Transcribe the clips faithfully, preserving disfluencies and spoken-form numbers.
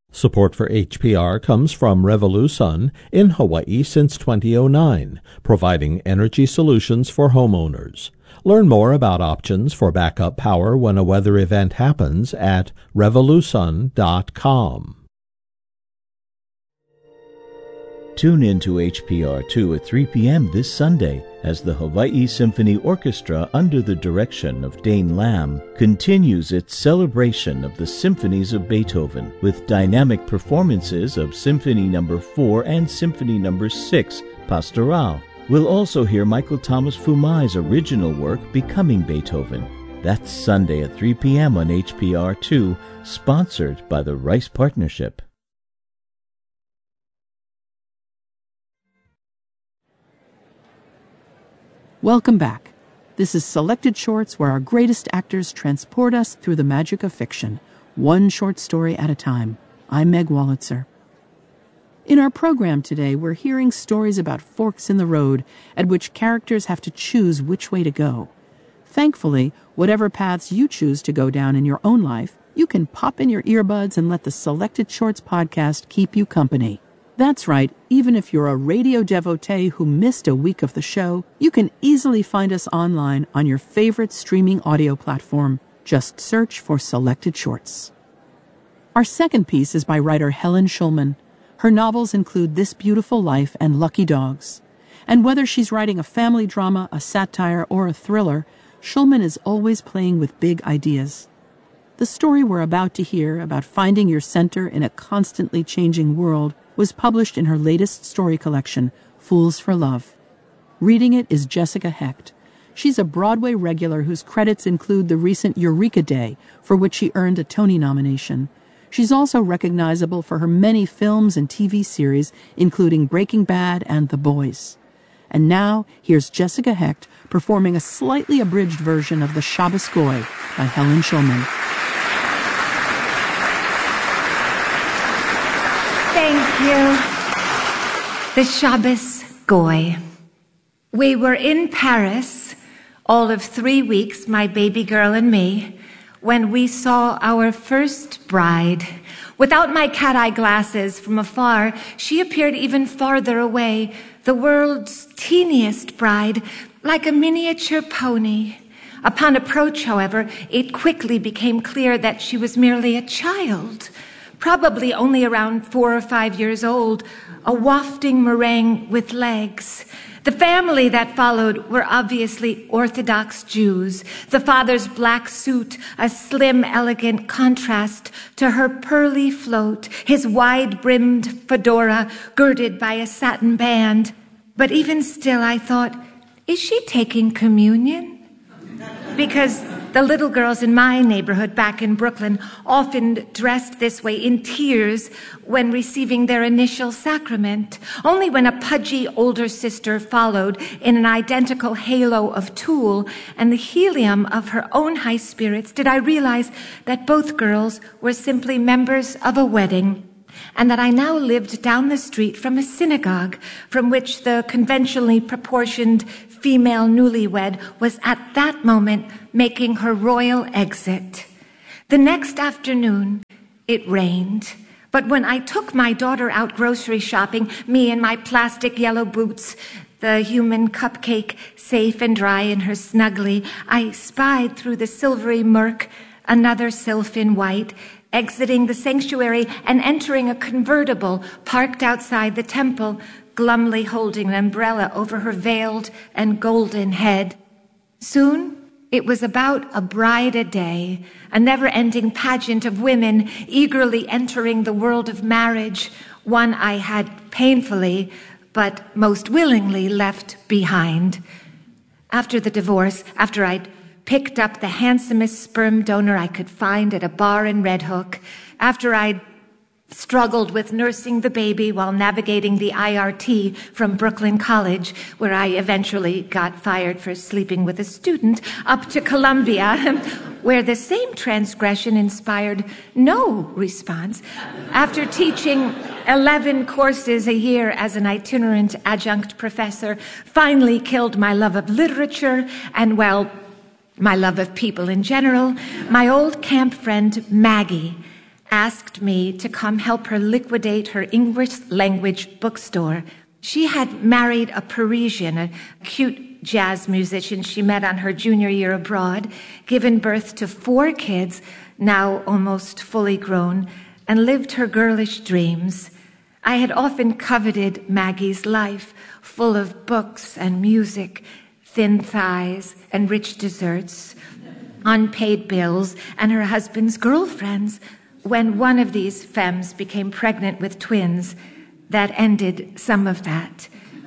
Support for H P R comes from Revolusun in Hawaii since two thousand nine, providing energy solutions for homeowners. Learn more about options for backup power when a weather event happens at revolusun dot com. Tune in to H P R two at three p.m. this Sunday as the Hawaii Symphony Orchestra, under the direction of Dane Lamb, continues its celebration of the symphonies of Beethoven with dynamic performances of Symphony Number four and Symphony Number six, Pastoral. We'll also hear Michael Thomas Fumai's original work, Becoming Beethoven. That's Sunday at three p.m. on H P R two, sponsored by the Rice Partnership. Welcome back. This is Selected Shorts, where our greatest actors transport us through the magic of fiction, one short story at a time. I'm Meg Wolitzer. In our program today, we're hearing stories about forks in the road at which characters have to choose which way to go. Thankfully, whatever paths you choose to go down in your own life, you can pop in your earbuds and let the Selected Shorts podcast keep you company. That's right, even if you're a radio devotee who missed a week of the show, you can easily find us online on your favorite streaming audio platform. Just search for Selected Shorts. Our second piece is by writer Helen Schulman. Her novels include This Beautiful Life and Lucky Dogs. And whether she's writing a family drama, a satire, or a thriller, Schulman is always playing with big ideas. The story we're about to hear about finding your center in a constantly changing world was published in her latest story collection, Fools for Love. Reading it is Jessica Hecht. She's a Broadway regular whose credits include the recent Eureka Day, for which she earned a Tony nomination. She's also recognizable for her many films and T V series, including Breaking Bad and The Boys. And now, here's Jessica Hecht performing a slightly abridged version of The Shabbos Goy by Helen Schulman. Thank you. The Shabbos Goy. We were in Paris, all of three weeks, my baby girl and me, when we saw our first bride. Without my cat-eye glasses, from afar, she appeared even farther away, the world's teeniest bride, like a miniature pony. Upon approach, however, it quickly became clear that she was merely a child, probably only around four or five years old, a wafting meringue with legs. The family that followed were obviously Orthodox Jews, the father's black suit a slim, elegant contrast to her pearly float, his wide-brimmed fedora girded by a satin band. But even still, I thought, is she taking communion? Because the little girls in my neighborhood back in Brooklyn often dressed this way in tears when receiving their initial sacrament. Only when a pudgy older sister followed in an identical halo of tulle and the helium of her own high spirits did I realize that both girls were simply members of a wedding, and that I now lived down the street from a synagogue from which the conventionally proportioned female newlywed was at that moment making her royal exit. The next afternoon, it rained. But when I took my daughter out grocery shopping, me in my plastic yellow boots, the human cupcake safe and dry in her snuggly, I spied through the silvery murk another sylph in white, exiting the sanctuary and entering a convertible parked outside the temple, glumly holding an umbrella over her veiled and golden head. Soon, it was about a bride a day, a never-ending pageant of women eagerly entering the world of marriage, one I had painfully, but most willingly left behind. After the divorce, after I'd picked up the handsomest sperm donor I could find at a bar in Red Hook, after I'd struggled with nursing the baby while navigating the I R T from Brooklyn College, where I eventually got fired for sleeping with a student, up to Columbia, where the same transgression inspired no response. After teaching eleven courses a year as an itinerant adjunct professor, finally killed my love of literature and, well, my love of people in general, my old camp friend Maggie, asked me to come help her liquidate her English language bookstore. She had married a Parisian, a cute jazz musician she met on her junior year abroad, given birth to four kids, now almost fully grown, and lived her girlish dreams. I had often coveted Maggie's life, full of books and music, thin thighs and rich desserts, unpaid bills, and her husband's girlfriends. When one of these femmes became pregnant with twins, that ended some of that.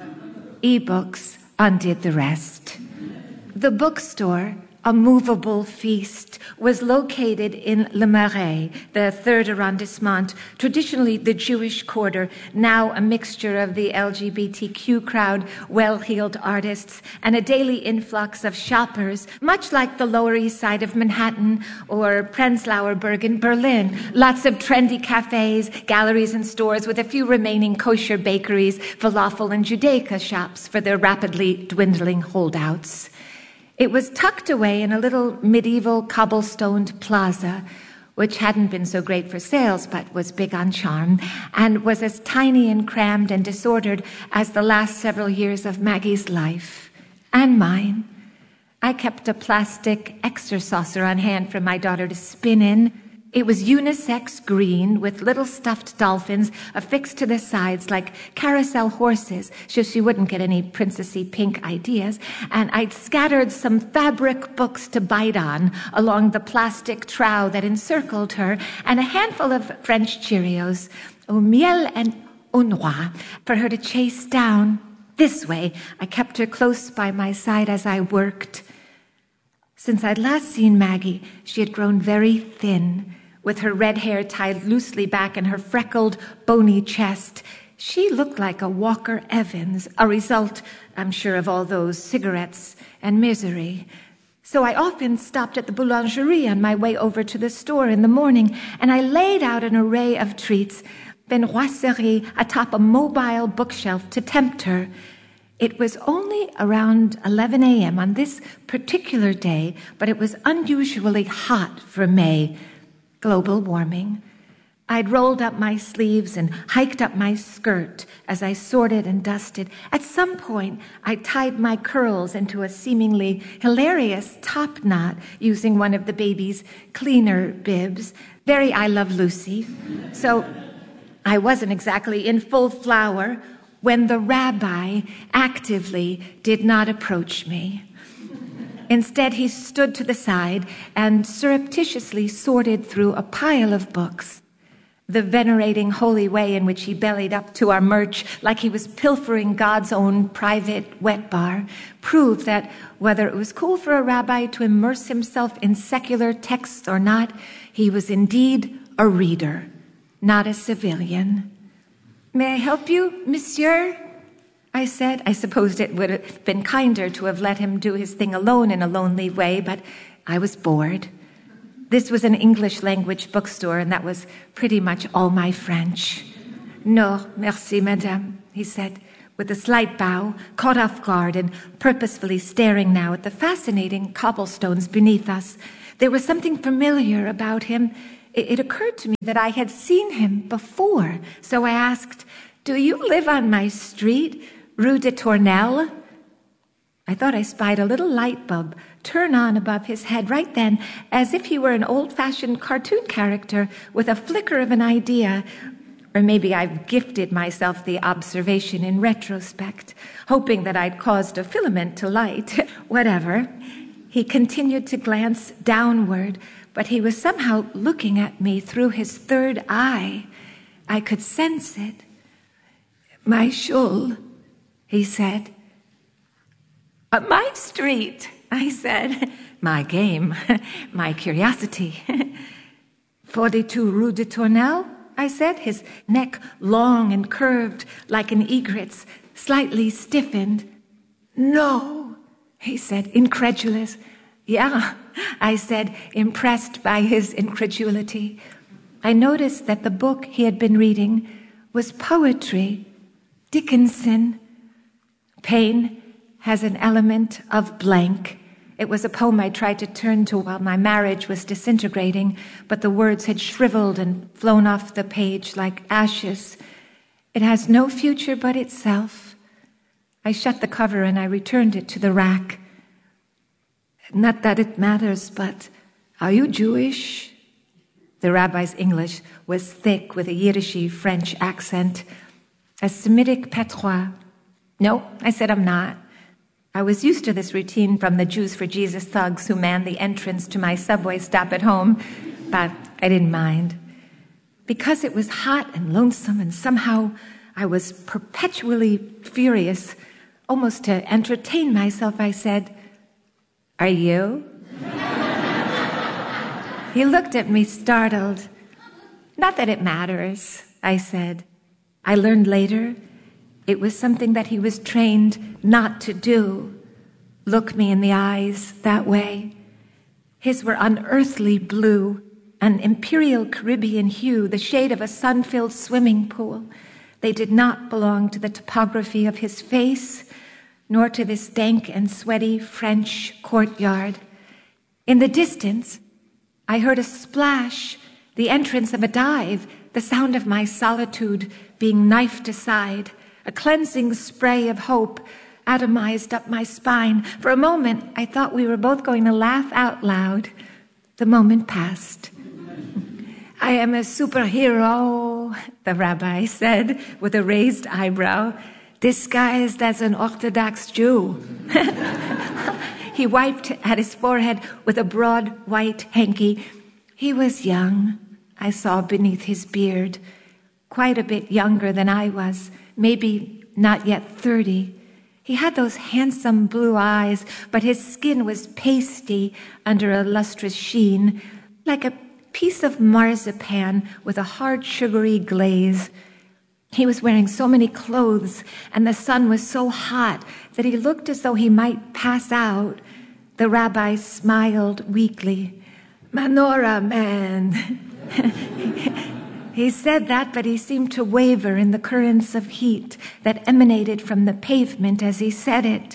E-books undid the rest. The bookstore, a movable feast, was located in Le Marais, the third arrondissement, traditionally the Jewish quarter, now a mixture of the L G B T Q crowd, well-heeled artists, and a daily influx of shoppers, much like the Lower East Side of Manhattan or Prenzlauer Berg in Berlin. Lots of trendy cafes, galleries and stores with a few remaining kosher bakeries, falafel and Judaica shops for their rapidly dwindling holdouts. It was tucked away in a little medieval cobblestoned plaza, which hadn't been so great for sales but was big on charm, and was as tiny and crammed and disordered as the last several years of Maggie's life. And mine. I kept a plastic exerciser on hand for my daughter to spin in. It was unisex green with little stuffed dolphins affixed to the sides like carousel horses, so she wouldn't get any princessy pink ideas. And I'd scattered some fabric books to bite on along the plastic trough that encircled her, and a handful of French Cheerios, au miel and au noix, for her to chase down. This way, I kept her close by my side as I worked. Since I'd last seen Maggie, she had grown very thin, with her red hair tied loosely back in her freckled, bony chest. She looked like a Walker Evans, a result, I'm sure, of all those cigarettes and misery. So I often stopped at the boulangerie on my way over to the store in the morning, and I laid out an array of treats, viennoiserie atop a mobile bookshelf to tempt her. It was only around eleven a.m. on this particular day, but it was unusually hot for May. Global warming. I'd rolled up my sleeves and hiked up my skirt as I sorted and dusted. At some point, I tied my curls into a seemingly hilarious top knot using one of the baby's cleaner bibs. Very I Love Lucy. So I wasn't exactly in full flower when the rabbi actively did not approach me. Instead, he stood to the side and surreptitiously sorted through a pile of books. The venerating holy way in which he bellied up to our merch like he was pilfering God's own private wet bar proved that whether it was cool for a rabbi to immerse himself in secular texts or not, he was indeed a reader, not a civilian. "May I help you, monsieur?" I said. I supposed it would have been kinder to have let him do his thing alone in a lonely way, but I was bored. This was an English language bookstore, and that was pretty much all my French. "No, merci, madame," he said, with a slight bow, caught off guard and purposefully staring now at the fascinating cobblestones beneath us. There was something familiar about him. It, it occurred to me that I had seen him before, so I asked, "Do you live on my street, Rue de Tournelle?" I thought I spied a little light bulb turn on above his head right then, as if he were an old-fashioned cartoon character with a flicker of an idea. Or maybe I've gifted myself the observation in retrospect, hoping that I'd caused a filament to light. Whatever. He continued to glance downward, but he was somehow looking at me through his third eye. I could sense it. "My shul," he said. Uh, "my street," I said. My game, my curiosity. forty-two Rue de Tournelle, I said, his neck long and curved like an egret's, slightly stiffened. "No," he said, incredulous. "Yeah," I said, impressed by his incredulity. I noticed that the book he had been reading was poetry, Dickinson. Pain has an element of blank, It was a poem I tried to turn to while my marriage was disintegrating, but the words had shriveled and flown off the page like ashes. It has no future but itself. I shut the cover and I returned it to the rack. Not that it matters, but are you Jewish? The rabbi's English was thick with a Yiddishy French accent. A Semitic patois. No, I said I'm not. I was used to this routine from the Jews for Jesus thugs who manned the entrance to my subway stop at home, but I didn't mind. Because it was hot and lonesome and somehow I was perpetually furious, almost to entertain myself, I said, "Are you?" He looked at me startled. "Not that it matters," I said. I learned later it was something that he was trained not to do. Look me in the eyes that way. His were unearthly blue, an imperial Caribbean hue, the shade of a sun-filled swimming pool. They did not belong to the topography of his face, nor to this dank and sweaty French courtyard. In the distance, I heard a splash, the entrance of a dive, the sound of my solitude being knifed aside. A cleansing spray of hope atomized up my spine. For a moment, I thought we were both going to laugh out loud. The moment passed. "I am a superhero," the rabbi said with a raised eyebrow, "disguised as an Orthodox Jew." He wiped at his forehead with a broad white hanky. He was young, I saw beneath his beard, quite a bit younger than I was, maybe not yet thirty. He had those handsome blue eyes, but his skin was pasty under a lustrous sheen, like a piece of marzipan with a hard sugary glaze. He was wearing so many clothes, and the sun was so hot that he looked as though he might pass out. The rabbi smiled weakly. "Menorah man." He said that, but he seemed to waver in the currents of heat that emanated from the pavement as he said it.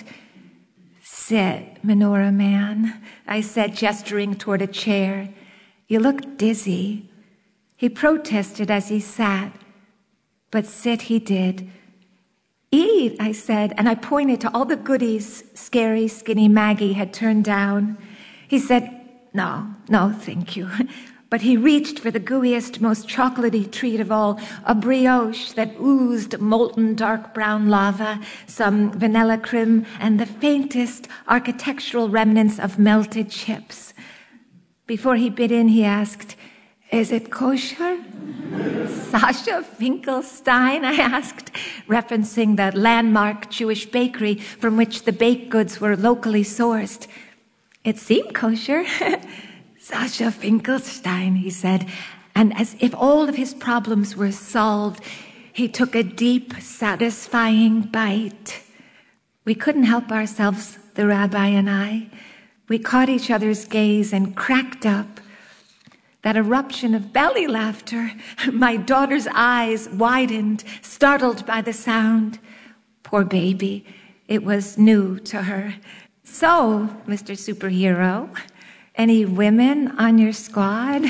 "Sit, Menorah man," I said, gesturing toward a chair. "You look dizzy." He protested as he sat, but sit he did. "Eat," I said, and I pointed to all the goodies scary, skinny Maggie had turned down. He said, "No, no, thank you." But he reached for the gooeyest, most chocolatey treat of all, a brioche that oozed molten dark brown lava, some vanilla creme, and the faintest architectural remnants of melted chips. Before he bit in, he asked, "Is it kosher?" "Sasha Finkelstein?" I asked, referencing the landmark Jewish bakery from which the baked goods were locally sourced. It seemed kosher. "Sasha Finkelstein," he said, and as if all of his problems were solved, he took a deep, satisfying bite. We couldn't help ourselves, the rabbi and I. We caught each other's gaze and cracked up. That eruption of belly laughter, my daughter's eyes widened, startled by the sound. Poor baby, it was new to her. "So, Mister Superhero, any women on your squad?"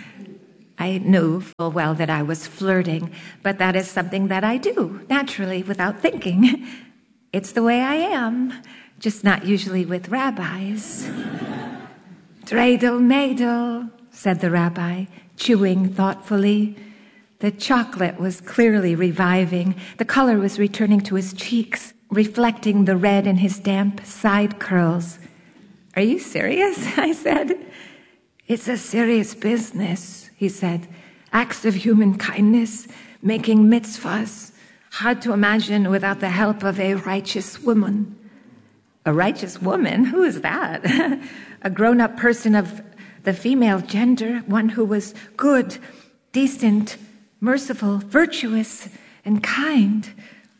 I knew full well that I was flirting, but that is something that I do, naturally, without thinking. It's the way I am, just not usually with rabbis. "Dreidel Meidel," said the rabbi, chewing thoughtfully. The chocolate was clearly reviving. The color was returning to his cheeks, reflecting the red in his damp side curls. "Are you serious?" I said. "It's a serious business," he said. "Acts of human kindness, making mitzvahs. Hard to imagine without the help of a righteous woman." "A righteous woman? Who is that?" "A grown-up person of the female gender, one who was good, decent, merciful, virtuous, and kind."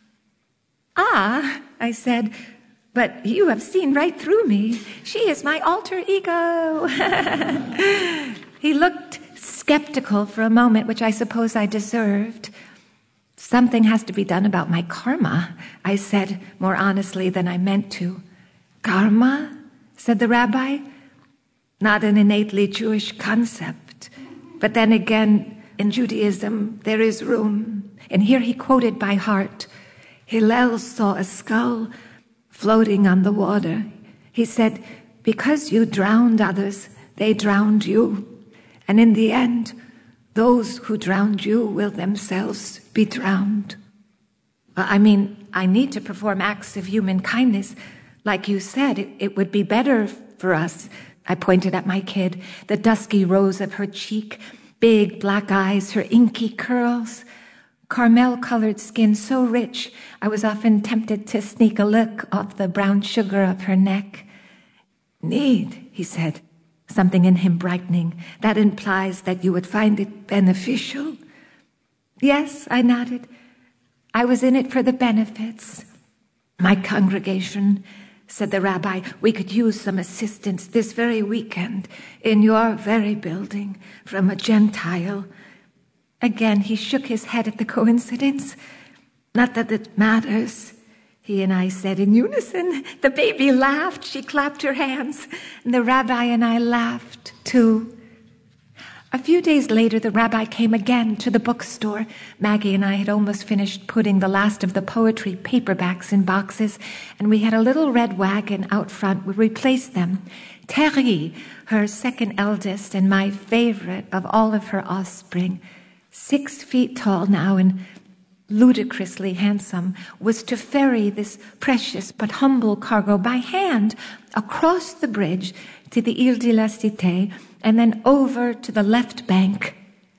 "Ah," I said, "but you have seen right through me. She is my alter ego." He looked skeptical for a moment, which I suppose I deserved. "Something has to be done about my karma," I said more honestly than I meant to. "Karma?" said the rabbi. Not an innately Jewish concept. But then again, in Judaism, there is room. And here he quoted by heart, Hillel saw a skull floating on the water. He said, because you drowned others, they drowned you. And in the end, those who drowned you will themselves be drowned. I mean, I need to perform acts of human kindness. Like you said, it, it would be better for us. I pointed at my kid, the dusky rose of her cheek, big black eyes, her inky curls, caramel-colored skin so rich, I was often tempted to sneak a lick off the brown sugar of her neck. Need, he said, something in him brightening. That implies that you would find it beneficial. Yes, I nodded. I was in it for the benefits. My congregation, said the rabbi, we could use some assistance this very weekend in your very building from a Gentile. Again, he shook his head at the coincidence. Not that it matters, he and I said in unison. The baby laughed. She clapped her hands. And the rabbi and I laughed, too. A few days later, the rabbi came again to the bookstore. Maggie and I had almost finished putting the last of the poetry paperbacks in boxes, and we had a little red wagon out front where we placed them. Terry, her second eldest and my favorite of all of her offspring, six feet tall now and ludicrously handsome, was to ferry this precious but humble cargo by hand across the bridge to the Ile de la Cité and then over to the left bank.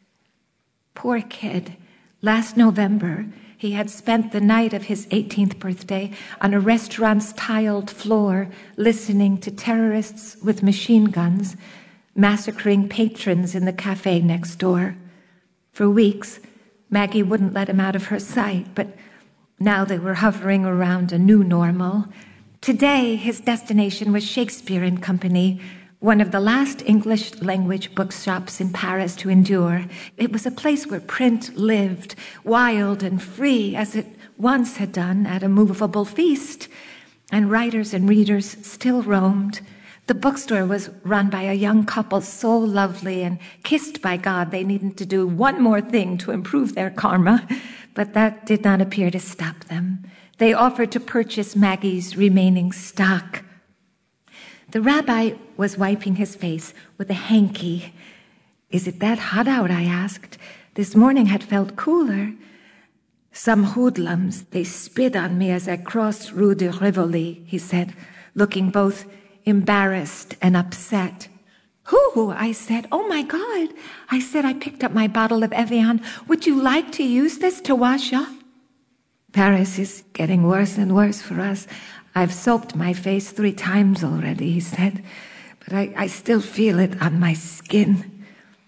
Poor kid. Last November, he had spent the night of his eighteenth birthday on a restaurant's tiled floor listening to terrorists with machine guns, massacring patrons in the cafe next door. For weeks, Maggie wouldn't let him out of her sight, but now they were hovering around a new normal. Today, his destination was Shakespeare and Company, one of the last English-language bookshops in Paris to endure. It was a place where print lived, wild and free, as it once had done at a movable feast, and writers and readers still roamed. The bookstore was run by a young couple so lovely and kissed by God they needed to do one more thing to improve their karma, but that did not appear to stop them. They offered to purchase Maggie's remaining stock. The rabbi was wiping his face with a hanky. Is it that hot out? I asked. This morning had felt cooler. Some hoodlums, they spit on me as I crossed Rue de Rivoli, he said, looking both embarrassed and upset. Who? I said. Oh, my God. I said I picked up my bottle of Evian. Would you like to use this to wash off? Paris is getting worse and worse for us. I've soaped my face three times already, he said, but I, I still feel it on my skin.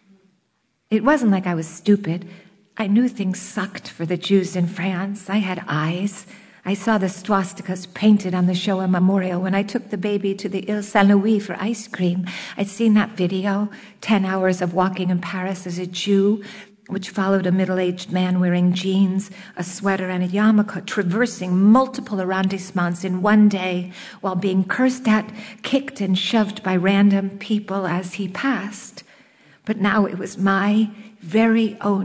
It wasn't like I was stupid. I knew things sucked for the Jews in France. I had eyes. I saw the swastikas painted on the Shoah Memorial when I took the baby to the Ile Saint-Louis for ice cream. I'd seen that video, ten hours of walking in Paris as a Jew, which followed a middle-aged man wearing jeans, a sweater, and a yarmulke, traversing multiple arrondissements in one day while being cursed at, kicked, and shoved by random people as he passed. But now it was my very own